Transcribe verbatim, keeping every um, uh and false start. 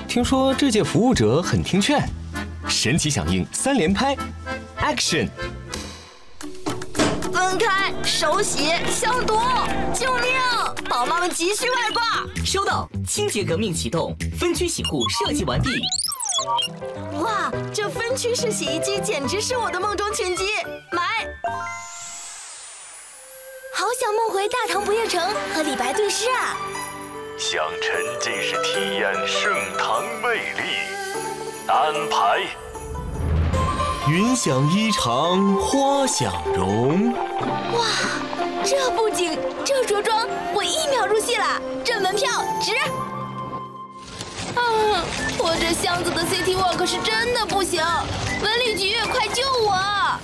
听说这届服务者很听劝，神奇响应三连拍 ，Action！ 分开，手洗，消毒！救命！宝妈们急需外挂。 收到，清洁革命启动，分区洗护设计完毕。 哇，这分区式洗衣机简直是我的梦中情机，买！好想梦回大唐不夜城和李白对诗啊！ 想沉浸式体验盛唐魅力，安排。 云想衣裳花想容。 哇，这布景，这着装，我一秒入戏了，这门票值！啊，拖着箱子的 City Walk 是真的不行，文旅局快救我！